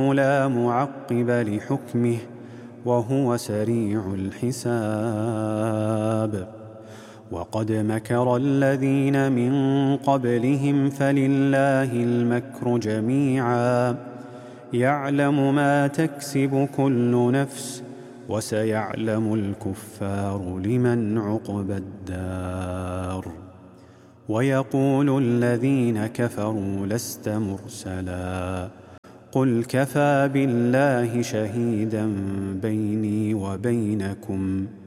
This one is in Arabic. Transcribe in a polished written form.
لا معقب لحكمه وهو سريع الحساب. وقد مكر الذين من قبلهم فلله المكر جميعا يعلم ما تكسب كل نفس وسيعلم الكفار لمن عقبى الدار. ويقول الذين كفروا لست مرسلا قل كفى بالله شهيدا بيني وبينكم